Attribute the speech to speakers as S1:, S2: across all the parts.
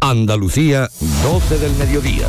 S1: Andalucía, 12 del mediodía.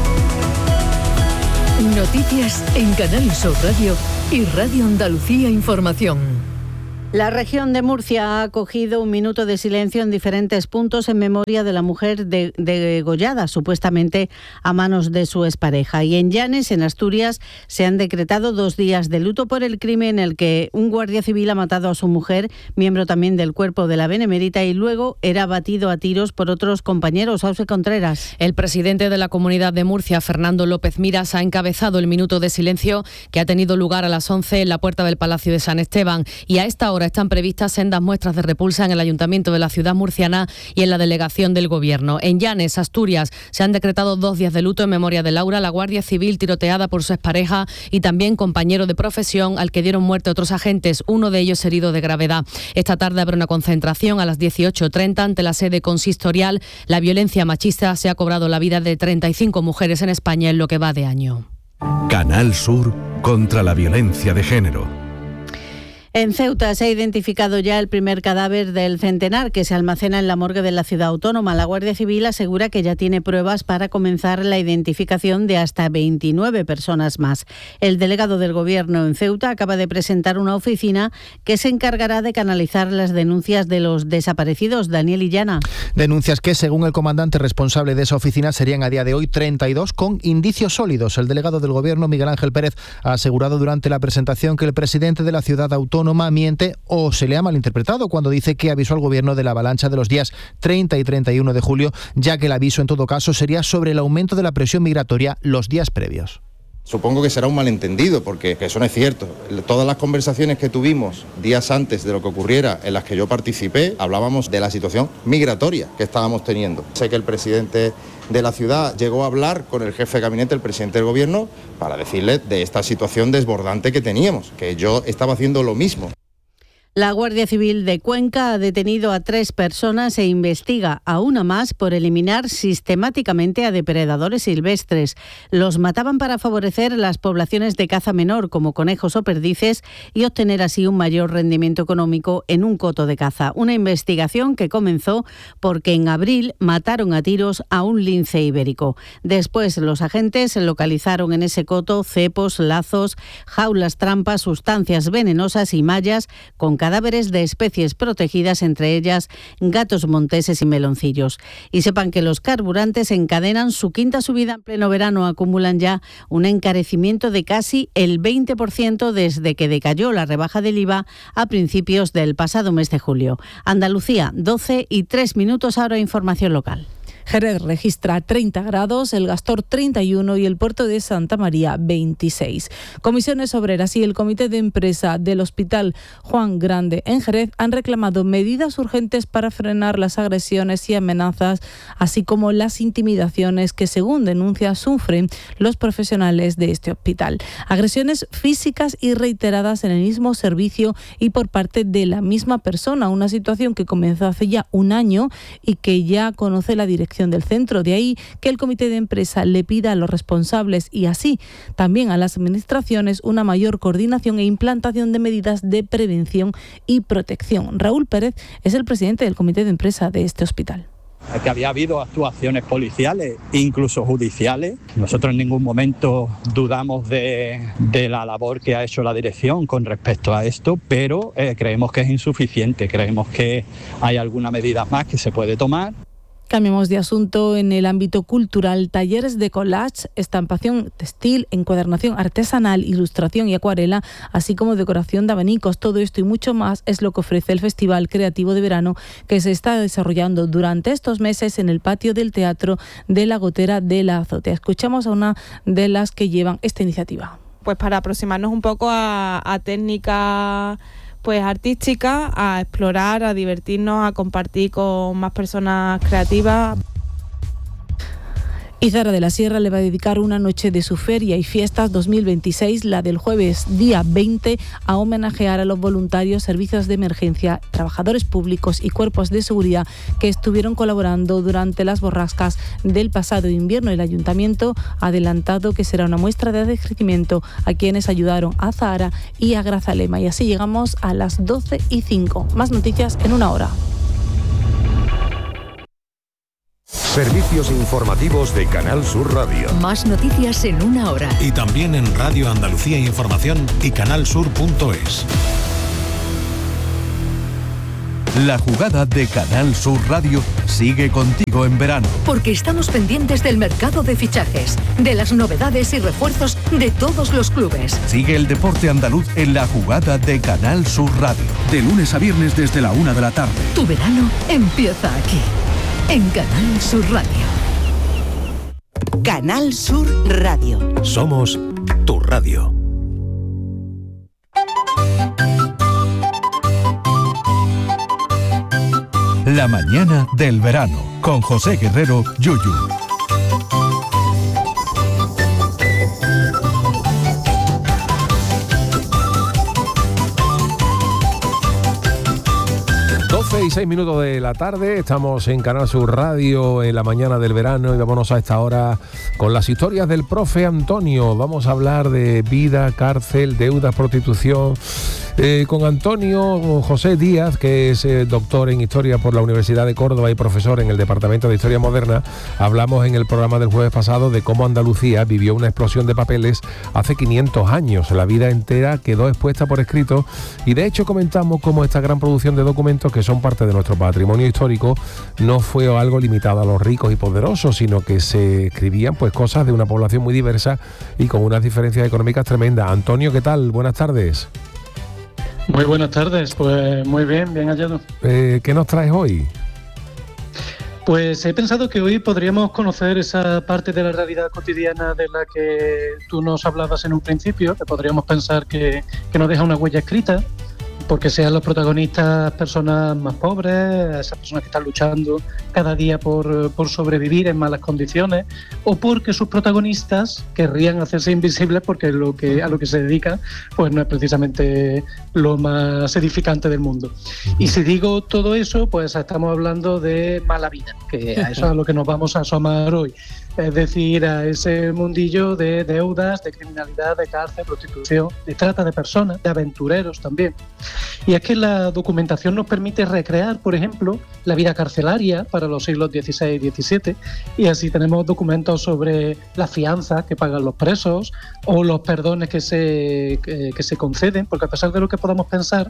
S2: Noticias en Canal Sur Radio y Radio Andalucía Información.
S3: La región de Murcia ha acogido un minuto de silencio en diferentes puntos en memoria de la mujer degollada, supuestamente a manos de su expareja. Y en Llanes, en Asturias, se han decretado 2 días de luto por el crimen en el que un guardia civil ha matado a su mujer, miembro también del cuerpo de la Benemérita, y luego era abatido a tiros por otros compañeros. Auxe Contreras.
S4: El presidente de la Comunidad de Murcia, Fernando López Miras, ha encabezado el minuto de silencio que ha tenido lugar a las 11 en la puerta del Palacio de San Esteban. Y a esta hora están previstas sendas muestras de repulsa en el Ayuntamiento de la ciudad murciana y en la delegación del Gobierno. En Llanes, Asturias, se han decretado 2 días de luto en memoria de Laura, la guardia civil tiroteada por su expareja y también compañero de profesión al que dieron muerte otros agentes, uno de ellos herido de gravedad. Esta tarde habrá una concentración a las 18:30 ante la sede consistorial. La violencia machista se ha cobrado la vida de 35 mujeres en España en lo que va de año.
S5: Canal Sur contra la violencia de género.
S3: En Ceuta se ha identificado ya el primer cadáver del centenar que se almacena en la morgue de la ciudad autónoma. La Guardia Civil asegura que ya tiene pruebas para comenzar la identificación de hasta 29 personas más. El delegado del Gobierno en Ceuta acaba de presentar una oficina que se encargará de canalizar las denuncias de los desaparecidos. Daniel Illana.
S6: Denuncias que, según el comandante responsable de esa oficina, serían a día de hoy 32 con indicios sólidos. El delegado del Gobierno, Miguel Ángel Pérez, ha asegurado durante la presentación que el presidente de la ciudad autónoma miente o se le ha malinterpretado cuando dice que avisó al Gobierno de la avalancha de los días 30 y 31 de julio, ya que el aviso en todo caso sería sobre el aumento de la presión migratoria los días previos.
S7: Supongo que será un malentendido, porque eso no es cierto. Todas las conversaciones que tuvimos días antes de lo que ocurriera, en las que yo participé, hablábamos de la situación migratoria que estábamos teniendo. Sé que el presidente de la ciudad llegó a hablar con el jefe de gabinete, el presidente del Gobierno, para decirle de esta situación desbordante que teníamos, que yo estaba haciendo lo mismo.
S3: La Guardia Civil de Cuenca ha detenido a 3 personas e investiga a una más por eliminar sistemáticamente a depredadores silvestres. Los mataban para favorecer las poblaciones de caza menor, como conejos o perdices, y obtener así un mayor rendimiento económico en un coto de caza. Una investigación que comenzó porque en abril mataron a tiros a un lince ibérico. Después los agentes localizaron en ese coto cepos, lazos, jaulas trampas, sustancias venenosas y mallas con cadáveres de especies protegidas, entre ellas gatos monteses y meloncillos. Y sepan que los carburantes encadenan su quinta subida en pleno verano. Acumulan ya un encarecimiento de casi el 20% desde que decayó la rebaja del IVA a principios del pasado mes de julio. Andalucía, 12:03, ahora información local.
S8: Jerez registra 30 grados, el Gastor 31 y el puerto de Santa María 26. Comisiones Obreras y el Comité de Empresa del Hospital Juan Grande en Jerez han reclamado medidas urgentes para frenar las agresiones y amenazas, así como las intimidaciones que, según denuncias, sufren los profesionales de este hospital. Agresiones físicas y reiteradas en el mismo servicio y por parte de la misma persona, una situación que comenzó hace ya un año y que ya conoce la dirección del centro. De ahí que el comité de empresa le pida a los responsables y así también a las administraciones una mayor coordinación e implantación de medidas de prevención y protección. Raúl Pérez es el presidente del comité de empresa de este hospital.
S9: Que había habido actuaciones policiales, incluso judiciales. Nosotros en ningún momento dudamos de la labor que ha hecho la dirección con respecto a esto, pero creemos que es insuficiente, creemos que hay alguna medida más que se puede tomar.
S8: Cambiamos de asunto en el ámbito cultural. Talleres de collage, estampación textil, encuadernación artesanal, ilustración y acuarela, así como decoración de abanicos. Todo esto y mucho más es lo que ofrece el Festival Creativo de Verano que se está desarrollando durante estos meses en el patio del Teatro de la Gotera de la Azotea. Escuchamos a una de las que llevan esta iniciativa.
S10: Pues para aproximarnos un poco a técnicas artística, a explorar, a divertirnos, a compartir con más personas creativas.
S8: Y Zara de la Sierra le va a dedicar una noche de su feria y fiestas 2026, la del jueves día 20, a homenajear a los voluntarios, servicios de emergencia, trabajadores públicos y cuerpos de seguridad que estuvieron colaborando durante las borrascas del pasado invierno. El Ayuntamiento ha adelantado que será una muestra de agradecimiento a quienes ayudaron a Zahara y a Grazalema. Y así llegamos a las 12:05. Más noticias en una hora.
S1: Servicios informativos de Canal Sur Radio.
S2: Más noticias en una hora.
S5: Y también en Radio Andalucía Información y canalsur.es. La jugada de Canal Sur Radio sigue contigo en verano.
S2: Porque estamos pendientes del mercado de fichajes, de las novedades y refuerzos de todos los clubes.
S5: Sigue el deporte andaluz en la jugada de Canal Sur Radio. De lunes a viernes desde la 1 de la tarde.
S2: Tu verano empieza aquí, en Canal Sur Radio.
S11: Canal Sur Radio.
S5: Somos tu radio. La mañana del verano, con José Guerrero Yuyu.
S12: Y 6 minutos de la tarde, estamos en Canal Sur Radio en la mañana del verano y vámonos a esta hora con las historias del profe Antonio. Vamos a hablar de vida, cárcel, deudas, prostitución. Con Antonio José Díaz, que es doctor en Historia por la Universidad de Córdoba y profesor en el Departamento de Historia Moderna, hablamos en el programa del jueves pasado de cómo Andalucía vivió una explosión de papeles hace 500 años. La vida entera quedó expuesta por escrito y de hecho comentamos cómo esta gran producción de documentos que son parte de nuestro patrimonio histórico no fue algo limitado a los ricos y poderosos, sino que se escribían pues cosas de una población muy diversa y con unas diferencias económicas tremendas. Antonio, ¿qué tal? Buenas tardes.
S13: Muy buenas tardes, pues muy bien hallado.
S12: ¿Qué nos traes hoy?
S13: Pues he pensado que hoy podríamos conocer esa parte de la realidad cotidiana de la que tú nos hablabas en un principio, que podríamos pensar que nos deja una huella escrita, porque sean los protagonistas personas más pobres, esas personas que están luchando cada día por sobrevivir en malas condiciones, o porque sus protagonistas querrían hacerse invisibles porque a lo que se dedican pues no es precisamente lo más edificante del mundo. Y si digo todo eso, pues estamos hablando de mala vida, que a eso es a lo que nos vamos a asomar hoy. Es decir, a ese mundillo de deudas, de criminalidad, de cárcel, prostitución, de trata de personas, de aventureros también. Y es que la documentación nos permite recrear, por ejemplo, la vida carcelaria para los siglos XVI y XVII, y así tenemos documentos sobre las fianzas que pagan los presos o los perdones que se conceden, porque a pesar de lo que podamos pensar,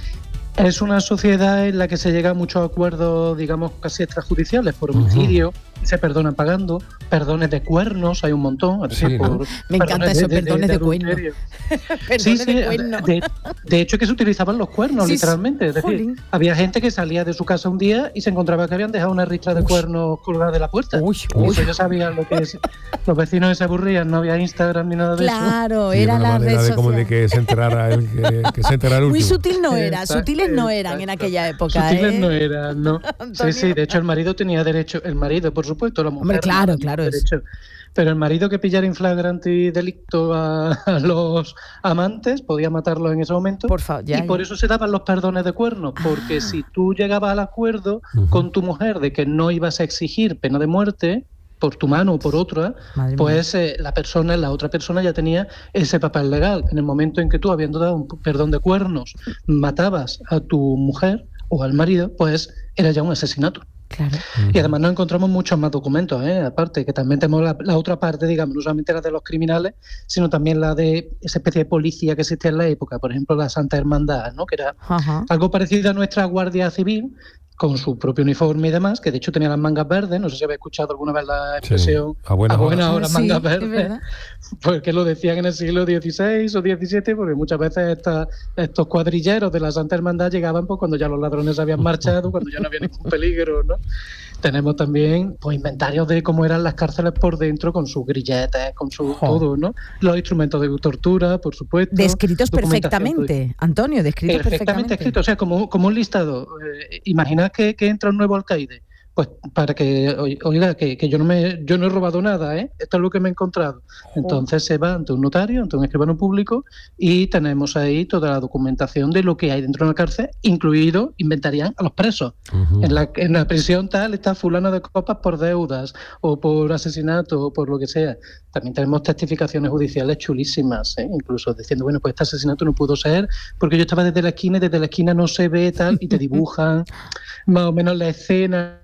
S13: es una sociedad en la que se llega a muchos acuerdos, digamos, casi extrajudiciales por homicidio, se perdonan pagando, perdones de cuernos, hay un montón.
S3: Sí, ¿no? Me encanta eso, perdones de cuernos.
S13: Perdones de cuernos. De hecho, que se utilizaban los cuernos, literalmente. Es decir, había gente que salía de su casa un día y se encontraba que habían dejado una ristra de cuernos colgada de la puerta. Y eso ya sabían lo que es. Los vecinos se aburrían, no había Instagram ni nada de eso.
S3: Claro, era la red social.
S12: Como de que se enterara el que se enterara el último.
S3: Muy sutil no era, sutiles no eran en aquella época.
S13: Sutiles no eran, no. Sí, de hecho el marido tenía derecho, por supuesto, la mujer.
S3: Hombre, claro.
S13: Derecho. Pero el marido que pillara in flagrante delicto a los amantes podía matarlos en ese momento.
S3: Por favor,
S13: por eso se daban los perdones de cuernos, porque si tú llegabas al acuerdo con tu mujer de que no ibas a exigir pena de muerte por tu mano o por otra, pues la otra persona ya tenía ese papel legal. En el momento en que tú, habiendo dado un perdón de cuernos, matabas a tu mujer o al marido, pues era ya un asesinato.
S3: Claro.
S13: Y además nos encontramos muchos más documentos, aparte, que también tenemos la otra parte, digamos, no solamente la de los criminales, sino también la de esa especie de policía que existía en la época, por ejemplo, la Santa Hermandad, ¿no? Que era algo parecido a nuestra Guardia Civil, con su propio uniforme y demás, que de hecho tenía las mangas verdes. No sé si habéis escuchado alguna vez la expresión a buenas horas mangas verdes, porque lo decían en el siglo XVI o XVII, porque muchas veces estos cuadrilleros de la Santa Hermandad llegaban pues cuando ya los ladrones habían marchado, cuando ya no había ningún peligro, ¿no? Tenemos también pues inventarios de cómo eran las cárceles por dentro, con sus grilletes, con su todo, ¿no? Los instrumentos de tortura, por supuesto.
S3: Descritos perfectamente, Antonio, descritos perfectamente.
S13: Escritos, o sea, como un listado. Imaginad que entra un nuevo alcaide. Pues para que, oiga, que yo no he robado nada, esto es lo que me he encontrado. Entonces se va ante un notario, ante un escribano público, y tenemos ahí toda la documentación de lo que hay dentro de la cárcel, incluido inventarían a los presos. En la prisión tal está fulano de copas por deudas, o por asesinato, o por lo que sea. También tenemos testificaciones judiciales chulísimas, incluso diciendo, bueno, pues este asesinato no pudo ser, porque yo estaba desde la esquina y desde la esquina no se ve tal, y te dibujan más o menos la escena,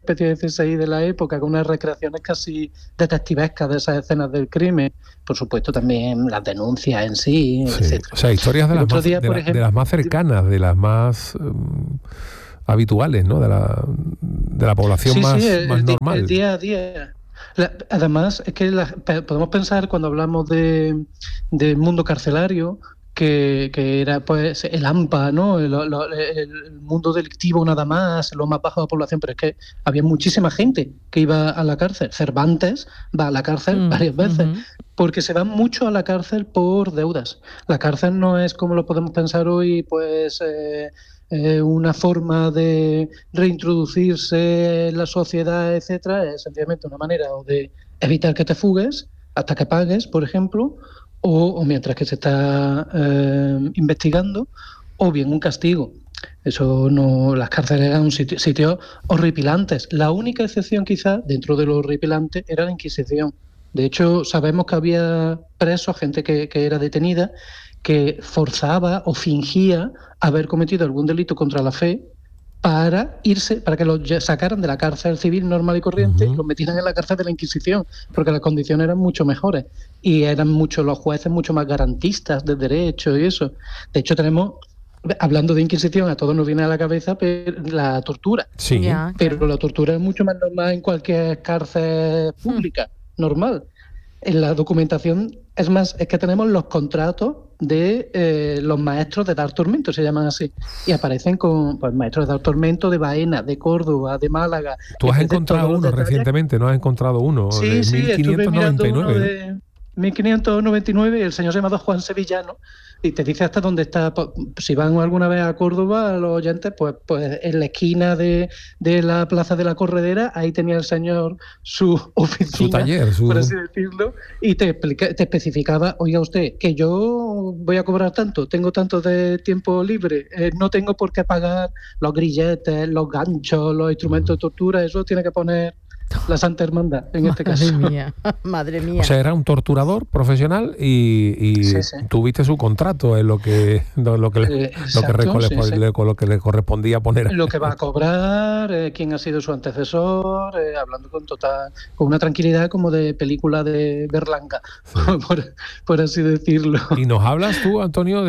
S13: especie de CSI de la época, con unas recreaciones casi detectivescas de esas escenas del crimen. Por supuesto, también las denuncias en sí, etc.
S12: O sea, historias de las más cercanas, de las más habituales, ¿no? De la población más normal.
S13: El día a día. Además, es que podemos pensar, cuando hablamos del mundo carcelario, que era pues el AMPA, ¿no? El mundo delictivo nada más, lo más bajo de la población, pero es que había muchísima gente que iba a la cárcel. Cervantes va a la cárcel varias veces, porque se van mucho a la cárcel por deudas. La cárcel no es como lo podemos pensar hoy, pues una forma de reintroducirse en la sociedad, etcétera. Es sencillamente una manera o de evitar que te fugues hasta que pagues, por ejemplo, o mientras que se está investigando, o bien un castigo. Eso no, las cárceles eran un sitio horripilantes. La única excepción quizás dentro de lo horripilante era la Inquisición. De hecho, sabemos que había presos, gente que era detenida, que forzaba o fingía haber cometido algún delito contra la fe para que los sacaran de la cárcel civil normal y corriente y los metieran en la cárcel de la Inquisición, porque las condiciones eran mucho mejores y eran los jueces mucho más garantistas de derechos y eso. De hecho, tenemos, hablando de Inquisición, a todos nos viene a la cabeza la tortura.
S12: Sí.
S13: Pero la tortura es mucho más normal en cualquier cárcel pública, normal. En la documentación, es que tenemos los contratos de los maestros de dar tormento, se llaman así, y aparecen con maestros de dar tormento de Baena, de Córdoba, de Málaga.
S12: Tú has encontrado uno recientemente, ¿no has encontrado uno?
S13: Sí,
S12: de 1599.
S13: Uno de 1599, el señor se llamaba Juan Sevillano, y te dice hasta dónde está. Si van alguna vez a Córdoba, los oyentes, pues en la esquina de la Plaza de la Corredera, ahí tenía el señor su oficina,
S12: su taller,
S13: por así decirlo, y te especificaba: oiga usted, que yo voy a cobrar tanto, tengo tanto de tiempo libre, no tengo por qué pagar los grilletes, los ganchos, los instrumentos de tortura, eso tiene que poner la Santa Hermandad, en este caso.
S3: Madre mía.
S12: O sea, era un torturador profesional y sí. Tuviste su contrato en lo que le correspondía poner.
S13: Lo que va a cobrar, quién ha sido su antecesor, hablando con una tranquilidad como de película de Berlanga, sí. por así decirlo.
S12: Y nos hablas tú, Antonio,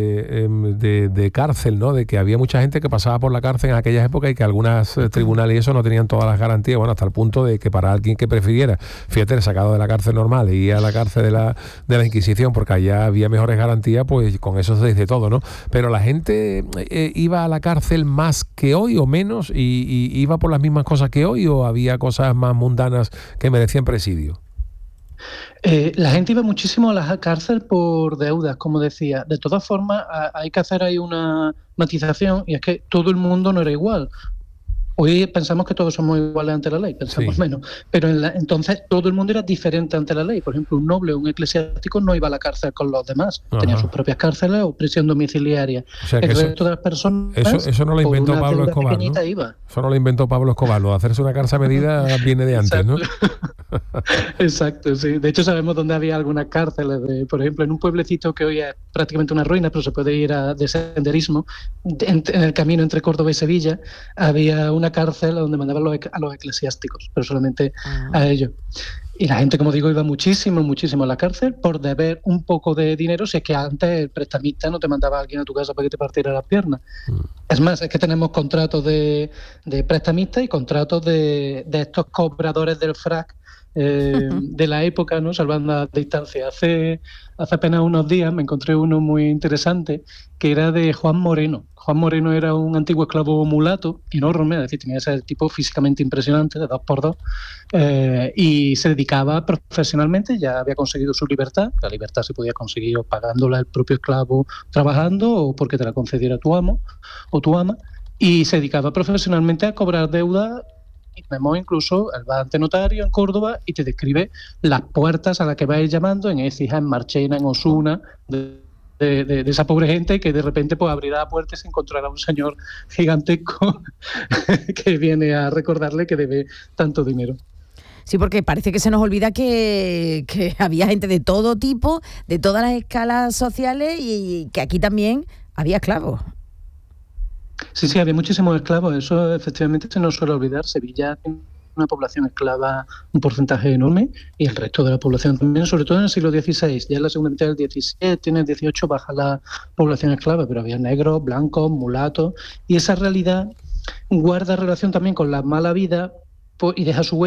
S12: de cárcel, ¿no? De que había mucha gente que pasaba por la cárcel en aquellas épocas y que algunas tribunales y eso no tenían todas las garantías, bueno, hasta el punto de que para alguien que prefiriera, fíjate, sacado de la cárcel normal y ir a la cárcel de la Inquisición, porque allá había mejores garantías, pues con eso se dice todo, ¿no? Pero la gente iba a la cárcel más que hoy o menos, y iba por las mismas cosas que hoy, o había cosas más mundanas que merecían presidio.
S13: La gente iba muchísimo a la cárcel por deudas, como decía. De todas formas, hay que hacer ahí una matización, y es que todo el mundo no era igual. Hoy pensamos que todos somos iguales ante la ley, pensamos menos, pero entonces todo el mundo era diferente ante la ley. Por ejemplo, un noble o un eclesiástico no iba a la cárcel con los demás, tenía sus propias cárceles o prisión domiciliaria.
S12: O sea,
S13: el resto de las personas,
S12: eso no lo inventó Pablo Escobar, ¿no? Eso no lo inventó Pablo Escobar, lo de hacerse una cárcel a medida viene de antes, ¿no?
S13: Exacto, sí. De hecho, sabemos dónde había algunas cárceles, por ejemplo, en un pueblecito que hoy es prácticamente una ruina, pero se puede ir de senderismo, en el camino entre Córdoba y Sevilla, había una cárcel donde mandaban a los eclesiásticos, pero solamente a ellos. Y la gente, como digo, iba muchísimo a la cárcel por deber un poco de dinero, si es que antes el prestamista no te mandaba a alguien a tu casa para que te partiera las piernas. Es más, es que tenemos contratos de prestamistas y contratos de estos cobradores del frac de la época, ¿no? Salvando las distancias. Hace apenas unos días me encontré uno muy interesante que era de Juan Moreno. Juan Moreno era un antiguo esclavo mulato, enorme, es decir, tenía ese tipo físicamente impresionante, de 2x2, y se dedicaba profesionalmente, ya había conseguido su libertad. La libertad se podía conseguir o pagándola el propio esclavo trabajando, o porque te la concediera tu amo o tu ama, y se dedicaba profesionalmente a cobrar deuda. Vemos incluso, él va ante notario en Córdoba y te describe las puertas a las que va a ir llamando en Écija, en Marchena, en Osuna, de esa pobre gente que de repente pues abrirá la puerta y se encontrará un señor gigantesco que viene a recordarle que debe tanto dinero.
S11: Sí, porque parece que se nos olvida que había gente de todo tipo, de todas las escalas sociales, y que aquí también había esclavos.
S13: Sí, había muchísimos esclavos, eso efectivamente se nos suele olvidar. Sevilla tiene una población esclava, un porcentaje enorme, y el resto de la población también, sobre todo en el siglo XVI. Ya en la segunda mitad del XVII, en el XVIII baja la población esclava, pero había negros, blancos, mulatos, y esa realidad guarda relación también con la mala vida y deja su huella